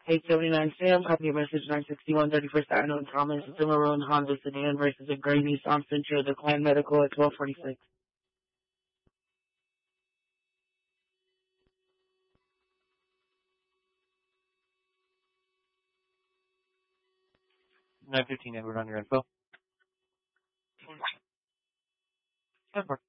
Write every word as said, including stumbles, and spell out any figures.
eight seventy-nine Sam, copy your message nine sixty-one, thirty-first Avenue, Thomas, Cimarron, Honda Sedan versus a gray Nissan Sentra, Decline Medical at twelve forty-six. nine fifteen, Edward, on your info. ten four.